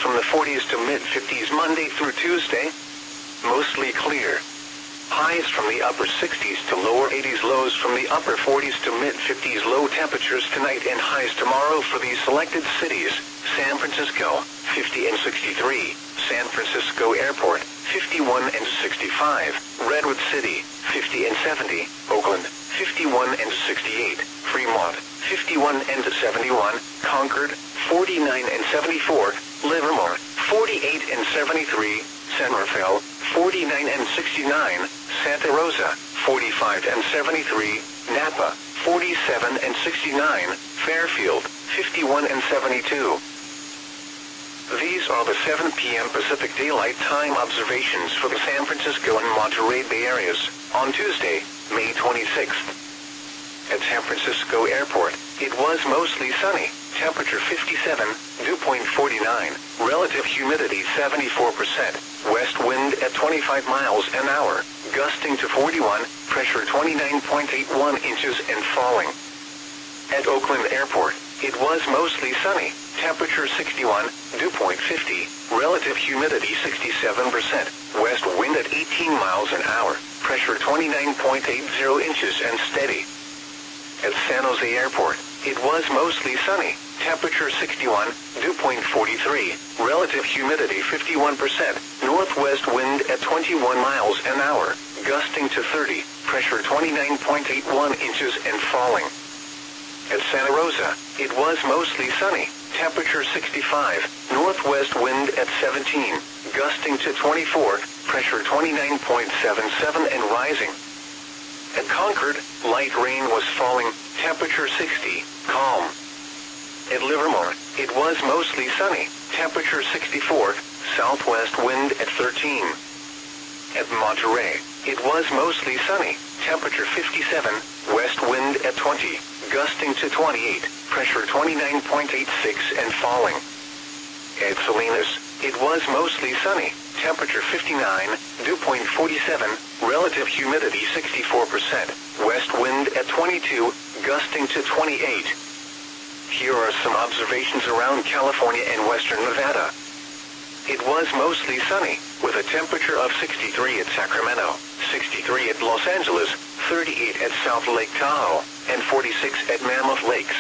from the 40s to mid-50s Monday through Tuesday. Mostly clear. Highs from the upper 60s to lower 80s, lows from the upper 40s to mid-50s. Low temperatures tonight and highs tomorrow for these selected cities: San Francisco, 50 and 63, San Francisco Airport, 51 and 65, Redwood City, 50 and 70, Oakland, 51 and 68, Fremont, 51 and 71, Concord, 49 and 74, Livermore, 48 and 73, San Rafael, 49 and 69, Santa Rosa, 45 and 73, Napa, 47 and 69, Fairfield, 51 and 72. These are the 7 p.m. Pacific Daylight Time observations for the San Francisco and Monterey Bay areas on Tuesday, May 26th. At San Francisco Airport, it was mostly sunny, temperature 57, dew point 49, relative humidity 74%, west wind at 25 miles an hour, gusting to 41, pressure 29.81 inches and falling. At Oakland Airport, it was mostly sunny, temperature 61, dew point 50, relative humidity 67%, west wind at 18 miles an hour, pressure 29.80 inches and steady. At San Jose Airport, it was mostly sunny, temperature 61, dew point 43, relative humidity 51%, northwest wind at 21 miles an hour, gusting to 30, pressure 29.81 inches and falling. At Santa Rosa, it was mostly sunny, temperature 65, northwest wind at 17, gusting to 24, pressure 29.77 and rising. At Concord, light rain was falling, temperature 60, calm. At Livermore, it was mostly sunny, temperature 64, southwest wind at 13. At Monterey, it was mostly sunny, temperature 57, west wind at 20, gusting to 28, pressure 29.86 and falling. At Salinas, it was mostly sunny, temperature 59, dew point 47, relative humidity 64%, west wind at 22, gusting to 28. Here are some observations around California and western Nevada. It was mostly sunny, with a temperature of 63 at Sacramento, 63 at Los Angeles, 38 at South Lake Tahoe, and 46 at Mammoth Lakes.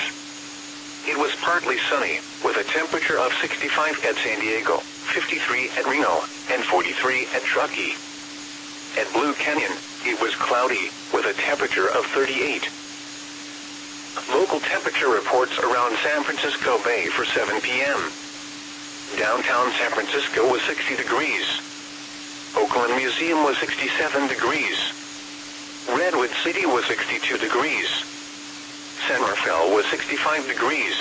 It was partly sunny, with a temperature of 65 at San Diego, 53 at Reno, and 43 at Truckee. At Blue Canyon, it was cloudy, with a temperature of 38. Local temperature reports around San Francisco Bay for 7 p.m. Downtown San Francisco was 60 degrees. Oakland Museum was 67 degrees. Redwood City was 62 degrees. San Rafael was 65 degrees.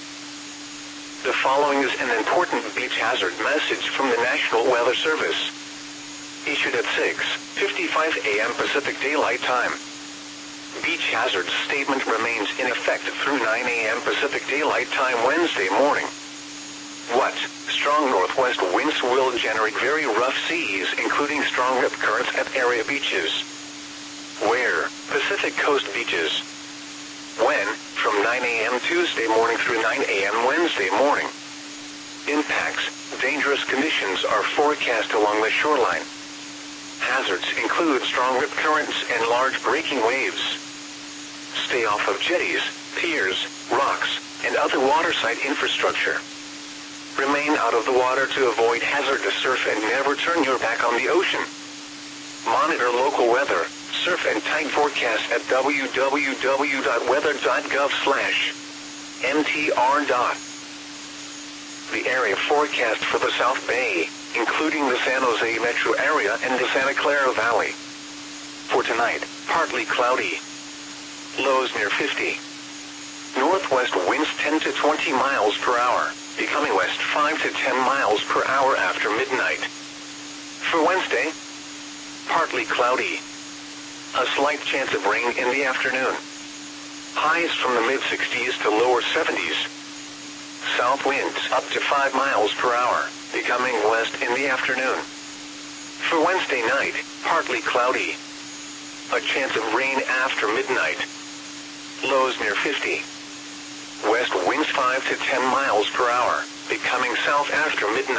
The following is an important beach hazard message from the National Weather Service. Issued at 6:55 a.m. Pacific Daylight Time. Beach hazard statement remains in effect through 9 a.m. Pacific Daylight Time Wednesday morning. What? Strong northwest winds will generate very rough seas, including strong rip currents at area beaches. Where? Pacific Coast beaches. When? From 9 a.m. Tuesday morning through 9 a.m. Wednesday morning. Impacts. Dangerous conditions are forecast along the shoreline. Hazards include strong rip currents and large breaking waves. Stay off of jetties, piers, rocks, and other waterside infrastructure. Remain out of the water to avoid hazardous surf and never turn your back on the ocean. Monitor local weather, surf and tide forecast at www.weather.gov/mtr. The area forecast for the South Bay, including the San Jose metro area and the Santa Clara Valley. For tonight, partly cloudy. Lows near 50. Northwest winds 10 to 20 miles per hour, becoming west 5 to 10 miles per hour after midnight. For Wednesday, partly cloudy. A slight chance of rain in the afternoon. Highs from the mid-60s to lower 70s. South winds up to 5 miles per hour, becoming west in the afternoon. For Wednesday night, partly cloudy. A chance of rain after midnight. Lows near 50. West winds 5 to 10 miles per hour, becoming south after midnight.